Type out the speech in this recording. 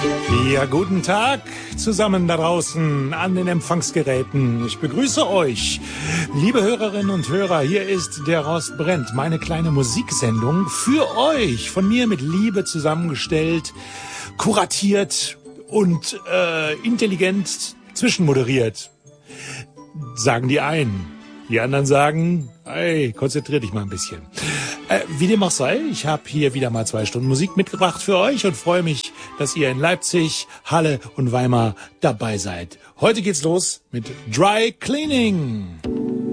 Ja, guten Tag zusammen da draußen an den Empfangsgeräten. Ich begrüße euch, liebe Hörerinnen und Hörer. Hier ist der Rost brennt, meine kleine Musiksendung für euch, von mir mit Liebe zusammengestellt, kuratiert und intelligent zwischenmoderiert. Sagen die einen. Die anderen sagen, hey, konzentrier dich mal ein bisschen. Wie dem auch sei, ich habe hier wieder mal 2 Stunden Musik mitgebracht für euch und freue mich, dass ihr in Leipzig, Halle und Weimar dabei seid. Heute geht's los mit Dry Cleaning.